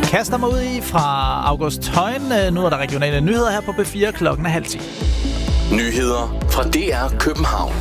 kaster mig ud i fra August Højen. Nu er der regionale nyheder her på B4 klokken 9:30. Nyheder fra DR København.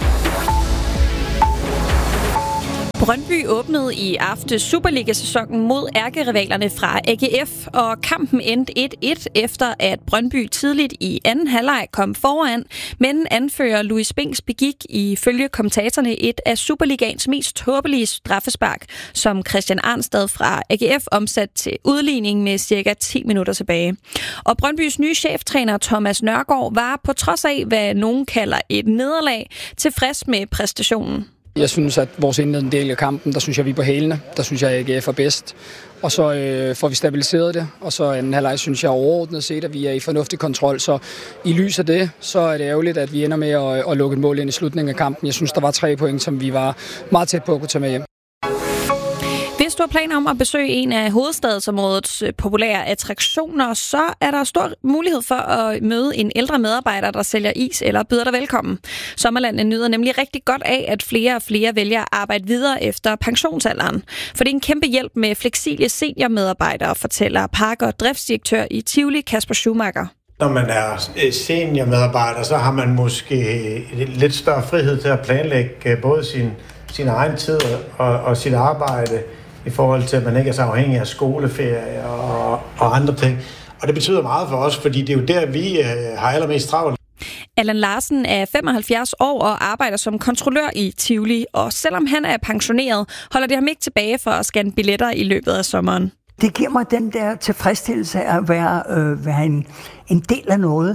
Brøndby åbnede i aftes Superliga-sæsonen mod ærkerivalerne fra AGF, og kampen endte 1-1 efter, at Brøndby tidligt i anden halvleg kom foran, men anfører Louis Binks begik ifølge kommentatorerne et af Superligaens mest tåbelige straffespark, som Christian Arnstad fra AGF omsat til udligning med cirka 10 minutter tilbage. Og Brøndbys nye cheftræner Thomas Nørgaard var på trods af, hvad nogen kalder et nederlag, tilfreds med præstationen. Jeg synes, at vores indledende del af kampen, der synes jeg, vi er på hælene. Der synes jeg, at AGF er bedst. Og så får vi stabiliseret det. Og så anden halvleg synes jeg overordnet set, at vi er i fornuftig kontrol. Så i lys af det, så er det ærgerligt, at vi ender med at lukke et mål ind i slutningen af kampen. Jeg synes, der var 3 point, som vi var meget tæt på at kunne tage med hjem. Hvis du har planer om at besøge en af hovedstadsområdets populære attraktioner, så er der stor mulighed for at møde en ældre medarbejder, der sælger is eller byder dig velkommen. Sommerlandet nyder nemlig rigtig godt af, at flere og flere vælger at arbejde videre efter pensionsalderen. For det er en kæmpe hjælp med fleksible seniormedarbejdere, fortæller park- og driftsdirektør i Tivoli, Kasper Schumacher. Når man er seniormedarbejder, så har man måske lidt større frihed til at planlægge både sin egen tid og sit arbejde, i forhold til, at man ikke er så afhængig af skoleferie og andre ting. Og det betyder meget for os, fordi det er jo der, vi har allermest travlt. Allan Larsen er 75 år og arbejder som kontrollør i Tivoli, og selvom han er pensioneret, holder det ham ikke tilbage for at scanne billetter i løbet af sommeren. Det giver mig den der tilfredsstillelse af at være en del af noget,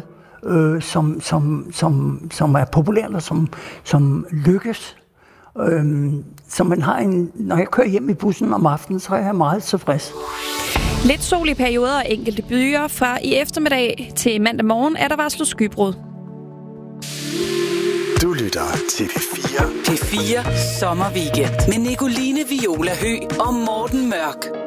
som er populært og som lykkes. Så man har når jeg kører hjem i bussen om aftenen, så er jeg meget tilfreds. Lidt sol i perioder og enkelte byer. Fra i eftermiddag til mandag morgen er der varslet skybrud. Du lytter til P4. P4 Sommerweekend med Nicoline Viola Høgh og Morten Mørk.